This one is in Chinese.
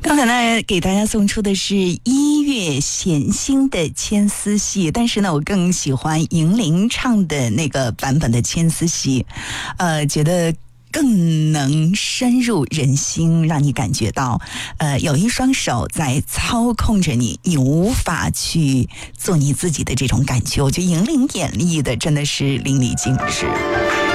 刚才呢，给大家送出的是1月弦心的牵丝戏，但是呢，我更喜欢银铃唱的那个版本的牵丝戏，觉得更能深入人心，让你感觉到，有一双手在操控着你，你无法去做你自己的这种感觉。我觉得银铃演绎的真的是淋漓尽致。